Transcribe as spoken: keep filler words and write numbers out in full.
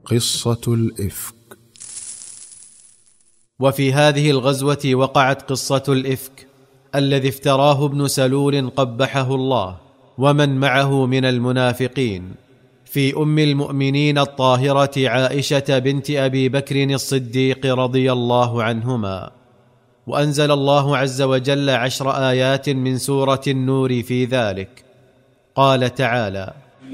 قصة الإفك. وفي هذه الغزوة وقعت قصة الإفك الذي افتراه ابن سلول قبحه الله ومن معه من المنافقين في أم المؤمنين الطاهرة عائشة بنت أبي بكر الصديق رضي الله عنهما. وأنزل الله عز وجل عشر آيات من سورة النور في ذلك. قال تعالى: